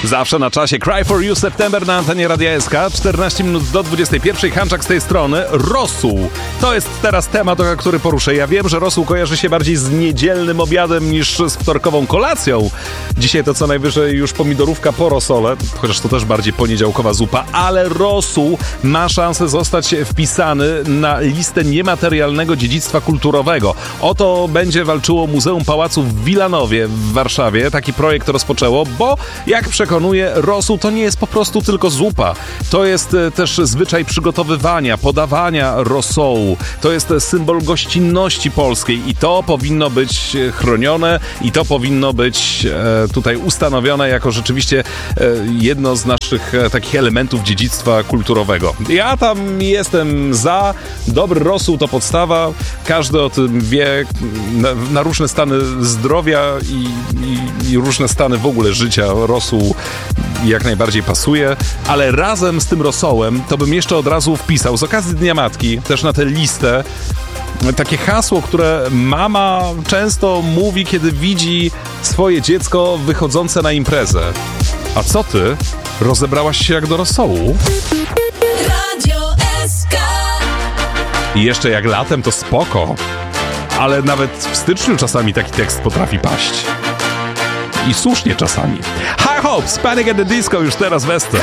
Zawsze na czasie Cry for You September na antenie Radia SK. 14 minut do 21. Hanczak z tej strony. Rosół. To jest teraz temat, który poruszę. Ja wiem, że rosół kojarzy się bardziej z niedzielnym obiadem niż z wtorkową kolacją. Dzisiaj to co najwyżej już pomidorówka po rosole, chociaż to też bardziej poniedziałkowa zupa, ale rosół ma szansę zostać wpisany na listę niematerialnego dziedzictwa kulturowego. O to będzie walczyło Muzeum Pałacu w Wilanowie w Warszawie. Taki projekt rozpoczęło, bo jak przekonuje, rosół to nie jest po prostu tylko zupa. To jest też zwyczaj przygotowywania, podawania rosołu. To jest symbol gościnności polskiej i to powinno być chronione i to powinno być tutaj ustanowione jako rzeczywiście jedno z naszych takich elementów dziedzictwa kulturowego. Ja tam jestem za. Dobry rosół to podstawa. Każdy o tym wie. Na różne stany zdrowia i różne stany w ogóle życia rosół jak najbardziej pasuje, ale razem z tym rosołem to bym jeszcze od razu wpisał z okazji Dnia Matki też na tę listę takie hasło, które mama często mówi, kiedy widzi swoje dziecko wychodzące na imprezę. A co ty? Rozebrałaś się jak do rosołu? Radio SK. I jeszcze jak latem to spoko, ale nawet w styczniu czasami taki tekst potrafi paść. I słusznie czasami. High Hopes, Panic at the Disco już teraz w SC.